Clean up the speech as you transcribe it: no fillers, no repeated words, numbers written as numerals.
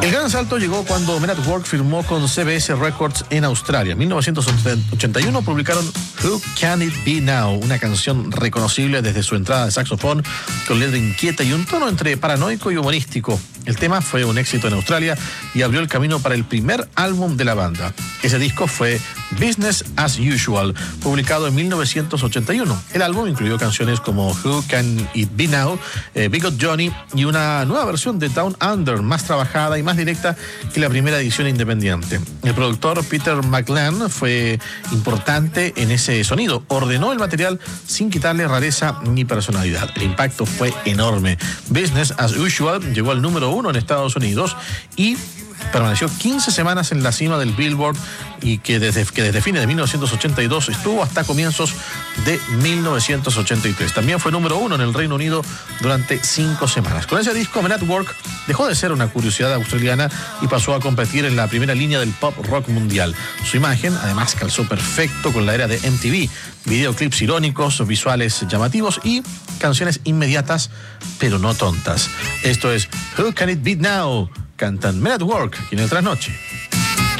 El gran salto llegó cuando Men at Work firmó con CBS Records en Australia. En 1981 publicaron Who Can It Be Now, una canción reconocible desde su entrada de saxofón, con letra inquieta y un tono entre paranoico y humorístico. El tema fue un éxito en Australia y abrió el camino para el primer álbum de la banda. Ese disco fue Business as Usual, publicado en 1981. El álbum incluyó canciones como Who Can It Be Now, Big Got Johnny y una nueva versión de Down Under, más trabajada y más directa que la primera edición independiente. El productor Peter McLean fue importante en ese sonido. Ordenó el material sin quitarle rareza ni personalidad. El impacto fue enorme. Business as Usual llegó al número 1 en Estados Unidos y permaneció 15 semanas en la cima del Billboard, y que desde fines de 1982 estuvo hasta comienzos de 1983. También fue número 1 en el Reino Unido durante 5 semanas. Con ese disco, Men at Work dejó de ser una curiosidad australiana y pasó a competir en la primera línea del pop rock mundial. Su imagen, además, calzó perfecto con la era de MTV. Videoclips irónicos, visuales llamativos y canciones inmediatas, pero no tontas. Esto es Who Can It Be Now? Cantan Men at Work aquí en el Trasnoche.